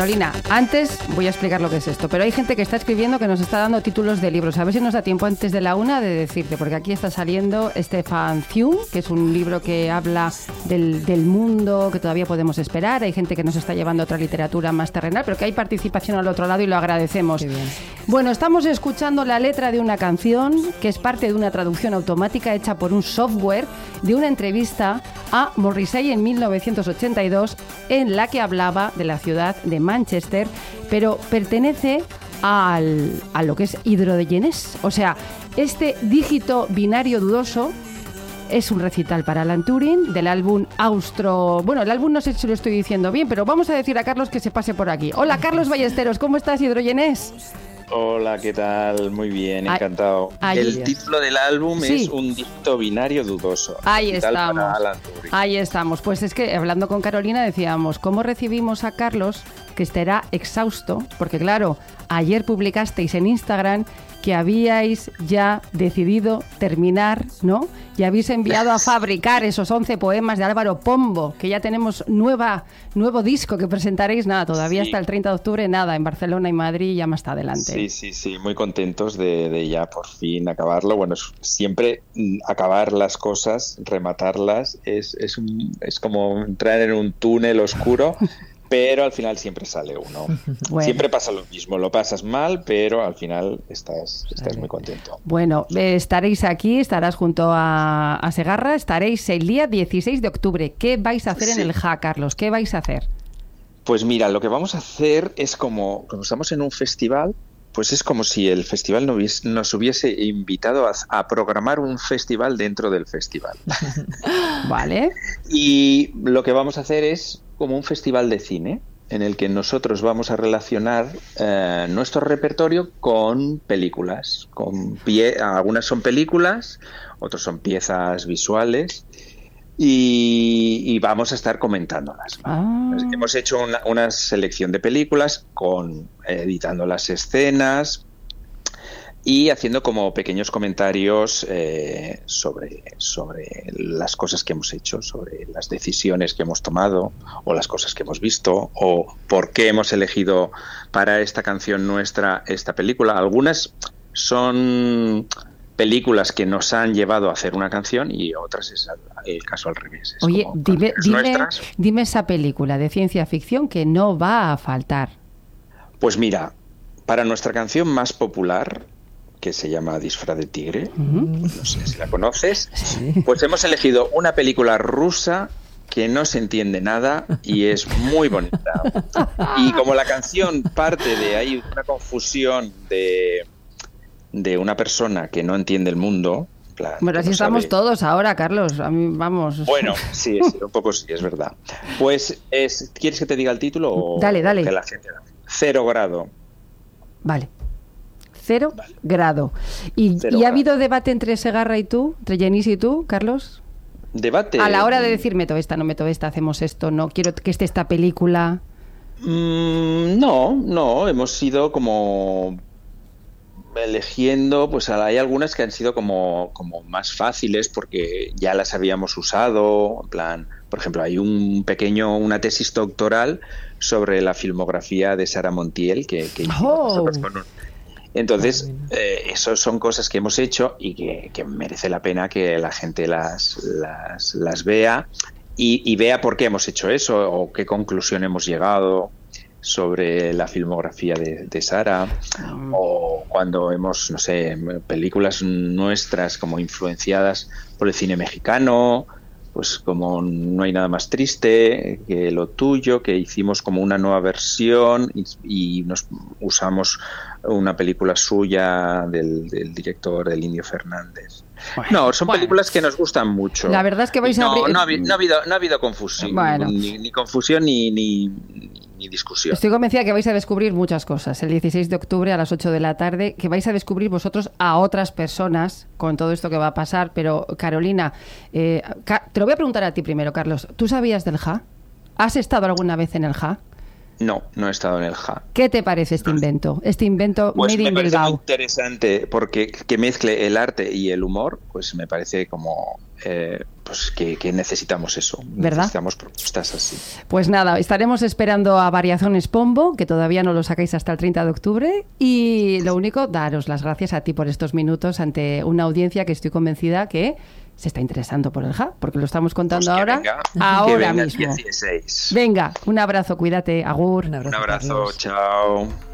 Carolina, antes voy a explicar lo que es esto, pero hay gente que está escribiendo que nos está dando títulos de libros. A ver si nos da tiempo antes de la 1 de decirte, porque aquí está saliendo Stefan Zweig, que es un libro que habla del mundo que todavía podemos esperar. Hay gente que nos está llevando a otra literatura más terrenal, pero que hay participación al otro lado y lo agradecemos. Bueno, estamos escuchando la letra de una canción que es parte de una traducción automática hecha por un software de una entrevista a Morrissey en 1982, en la que hablaba de la ciudad de Manchester, pero pertenece a lo que es Hydrogenés. O sea, este dígito binario dudoso es un recital para Alan Turing del álbum Bueno, el álbum no sé si lo estoy diciendo bien, pero vamos a decir a Carlos que se pase por aquí. Hola, Carlos Ballesteros, ¿cómo estás, Hydrogenés? Hola, ¿qué tal? Muy bien, encantado. El título del álbum es Un dígito binario dudoso. Ahí estamos. Ahí estamos. Pues es que hablando con Carolina decíamos, ¿cómo recibimos a Carlos, que estará exhausto? Porque claro, ayer publicasteis en Instagram que habíais ya decidido terminar, ¿no? Y habéis enviado a fabricar esos 11 poemas de Álvaro Pombo, que ya tenemos nuevo disco que presentaréis, todavía hasta el 30 de octubre, en Barcelona y Madrid, ya más adelante. Sí, muy contentos de ya por fin acabarlo. Bueno, siempre acabar las cosas, rematarlas, es como entrar en un túnel oscuro. Pero al final siempre sale uno. Bueno. Siempre pasa lo mismo, lo pasas mal, pero al final estás muy contento. Bueno, estaréis aquí, estarás junto a Segarra, estaréis el día 16 de octubre. ¿Qué vais a hacer en el JA, Carlos? ¿Qué vais a hacer? Pues mira, lo que vamos a hacer es como estamos en un festival, pues es como si el festival nos hubiese invitado a programar un festival dentro del festival. Vale. Y lo que vamos a hacer es como un festival de cine en el que nosotros vamos a relacionar nuestro repertorio con películas. Algunas son películas, otras son piezas visuales y vamos a estar comentándolas. Hemos hecho una selección de películas editando las escenas y haciendo como pequeños comentarios sobre las cosas que hemos hecho, sobre las decisiones que hemos tomado o las cosas que hemos visto o por qué hemos elegido para esta canción nuestra esta película. Algunas son películas que nos han llevado a hacer una canción y otras es el caso al revés. Oye, dime esa película de ciencia ficción que no va a faltar. Pues mira, para nuestra canción más popular, que se llama Disfraz de tigre, no sé si la conoces, pues hemos elegido una película rusa que no se entiende nada y es muy bonita. Y como la canción parte de ahí una confusión de una persona que no entiende el mundo. Bueno, así estamos todos ahora, Carlos. A mí, vamos. Bueno, sí, un poco sí, es verdad. Pues, ¿quieres que te diga el título? O dale. Que la gente... 0 grado. Vale. 0 grado. ¿Y ha habido debate entre Segarra y tú? ¿Entre Genís y tú, Carlos? ¿Debate? A la hora de decir, meto esta, no meto esta, hacemos esto, no quiero que esté esta película. No, hemos sido como eligiendo, pues hay algunas que han sido como más fáciles porque ya las habíamos usado, en plan, por ejemplo, hay una tesis doctoral sobre la filmografía de Sara Montiel que nosotros con entonces, eso son cosas que hemos hecho y que merece la pena que la gente las vea y vea por qué hemos hecho eso o qué conclusión hemos llegado sobre la filmografía de Sara o cuando hemos, no sé, películas nuestras como influenciadas por el cine mexicano, pues como No hay nada más triste que lo tuyo, que hicimos como una nueva versión y nos usamos una película suya del director, del Indio Fernández. Bueno, son películas que nos gustan mucho. La verdad es que vais a abrir... No ha habido confusión, ni confusión ni discusión. Estoy convencida que vais a descubrir muchas cosas el 16 de octubre a las 8 de la tarde, que vais a descubrir vosotros a otras personas con todo esto que va a pasar. Pero, Carolina, te lo voy a preguntar a ti primero, Carlos. ¿Tú sabías del JA? ¿Has estado alguna vez en el JA? No, no he estado en el JA. ¿Qué te parece este invento? Este invento pues made in me parece muy Bilbao. interesante porque que mezcle el arte y el humor, pues me parece como pues que necesitamos eso. ¿Verdad? Necesitamos propuestas así. Pues nada, estaremos esperando a Variaciones Pombo, que todavía no lo sacáis hasta el 30 de octubre. Y lo único, daros las gracias a ti por estos minutos ante una audiencia que estoy convencida que se está interesando por el JA, porque lo estamos contando Pues ahora, venga, ahora que venga mismo. el 16. Venga, un abrazo, cuídate, agur. Un abrazo, Carlos. chao.